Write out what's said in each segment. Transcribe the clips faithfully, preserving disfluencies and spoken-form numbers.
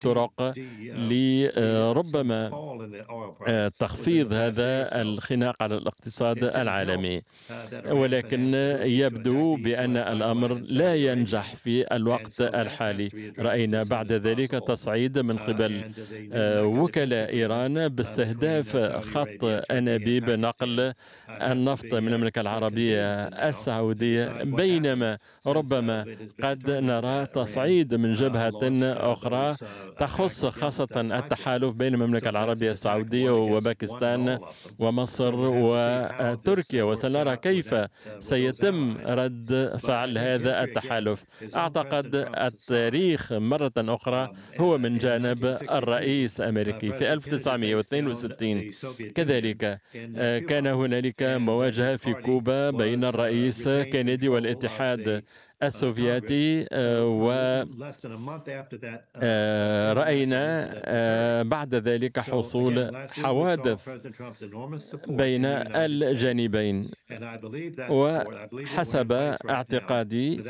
الطرق لربما تخفيض هذا الخناق على الاقتصاد العالمي، ولكن يبدو بأن الأمر لا ينجح في الوقت الحالي. رأينا بعد ذلك تصعيد من قبل وكلاء إيران باستهداف خط أنابيب نقل النفط من المملكة العربية السعودية، بينما ربما قد نرى تصعيد من جبهة أخرى تخص خاصة التحالف بين المملكة العربية السعودية وباكستان ومصر وتركيا، وسنرى كيف سيتم رد فعل هذا التحالف. أعتقد التاريخ مرة أخرى هو من جانب الرئيس الأمريكي. في ألف وتسعمئة واثنين وستين كذلك كان هنالك مواجهة في كوبا بين الرئيس كينيدي والاتحاد السوفيتي، ورأينا بعد ذلك حصول حوادث بين الجانبين. وحسب اعتقادي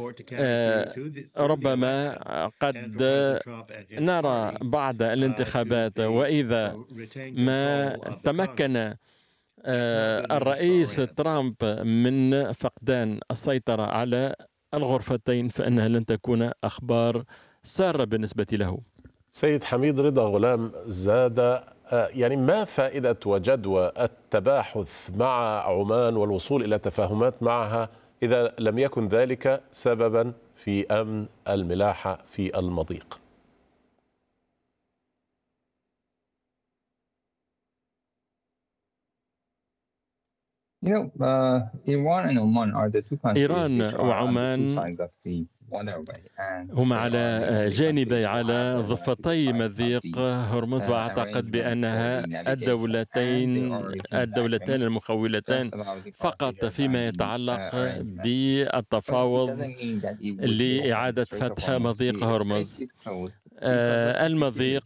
ربما قد نرى بعد الانتخابات، وإذا ما تمكن الرئيس ترامب من فقدان السيطرة على الغرفتين، فإنها لن تكون أخبار سارة بالنسبة له. سيد حميد رضا غلام زاد، يعني ما فائدة وجدوى التباحث مع عمان والوصول إلى تفاهمات معها إذا لم يكن ذلك سببا في أمن الملاحة في المضيق؟ إيران وعمان هم على جانبي على ضفتي مضيق هرمز، وأعتقد بأنها الدولتين الدولتان المخولتان فقط فيما يتعلق بالتفاوض لإعادة فتح مضيق هرمز. المضيق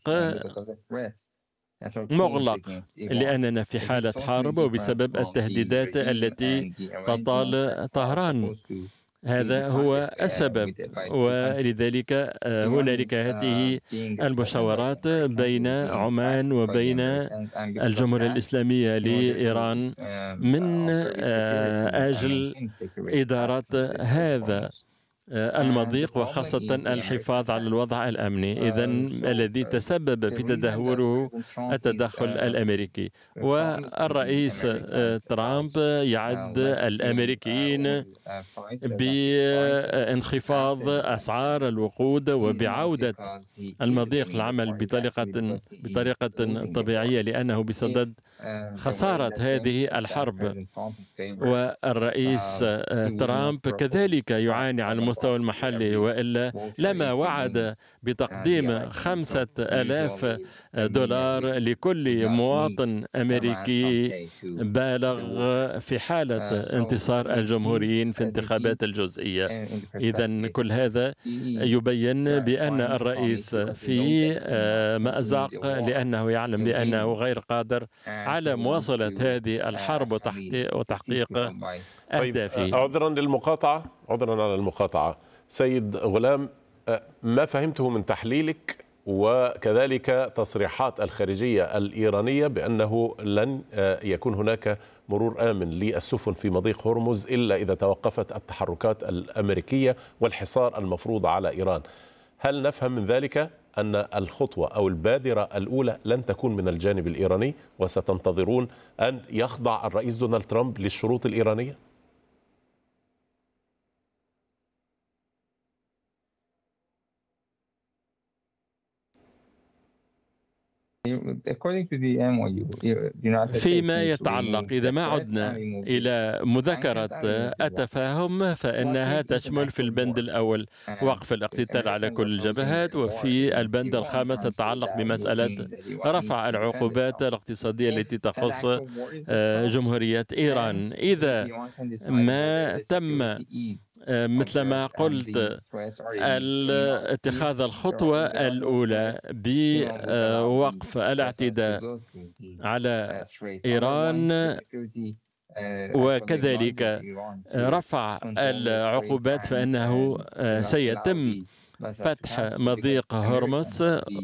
مغلق لأننا في حالة حرب وبسبب التهديدات التي تطال طهران، هذا هو السبب. ولذلك هنالك هذه المشاورات بين عمان وبين الجمهورية الإسلامية لإيران من أجل إدارة هذا المضيق وخاصة الحفاظ على الوضع الأمني. إذن الذي تسبب في تدهوره التدخل الأمريكي، والرئيس ترامب يعد الأمريكيين بانخفاض أسعار الوقود وبعودة المضيق للعمل بطريقة بطريقة طبيعية، لأنه بصدد خسارة هذه الحرب. والرئيس ترامب كذلك يعاني على المستوى المحلي، وإلا لما وعد بتقديم خمسة آلاف دولار لكل مواطن أمريكي بالغ في حالة انتصار الجمهوريين في انتخابات الجزئية. إذن كل هذا يبين بأن الرئيس في مأزق، لأنه يعلم بأنه غير قادر على مواصلة هذه الحرب وتحقيق أهدافه. طيب، عذرا للمقاطعة عذرا على المقاطعة سيد غلام، ما فهمته من تحليلك وكذلك تصريحات الخارجية الإيرانية بأنه لن يكون هناك مرور آمن للسفن في مضيق هرمز إلا إذا توقفت التحركات الأمريكية والحصار المفروض على إيران، هل نفهم من ذلك أن الخطوة أو البادرة الأولى لن تكون من الجانب الإيراني وستنتظرون أن يخضع الرئيس دونالد ترامب للشروط الإيرانية؟ فيما يتعلق، إذا ما عدنا إلى مذكرة التفاهم، فإنها تشمل في البند الأول وقف الاقتتال على كل الجبهات، وفي البند الخامس تتعلق بمسألة رفع العقوبات الاقتصادية التي تخص جمهورية إيران. إذا ما تم مثل ما قلت اتخاذ الخطوة الأولى بوقف الاعتداء على إيران وكذلك رفع العقوبات، فإنه سيتم فتح مضيق هرمز